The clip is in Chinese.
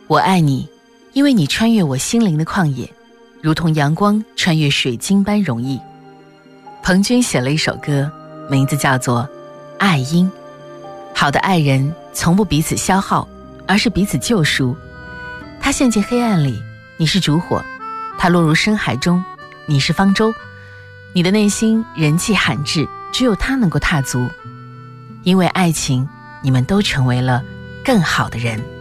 我爱你，因为你穿越我心灵的旷野，如同阳光穿越水晶般容易。彭军写了一首歌，名字叫做《爱因》。好的爱人从不彼此消耗，而是彼此救赎。他陷进黑暗里，你是烛火；他落入深海中，你是方舟。你的内心人迹罕至，只有他能够踏足。因为爱情，你们都成为了更好的人。